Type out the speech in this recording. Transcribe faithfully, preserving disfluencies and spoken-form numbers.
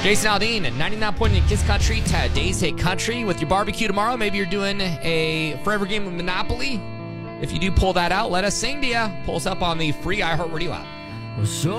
Jason Aldean, ninety-nine point eight Kiss Country, Today's Hit Country. With your barbecue tomorrow, maybe you're doing a forever game of Monopoly. If you do pull that out, let us sing to you. Pull us up on the free iHeartRadio app. So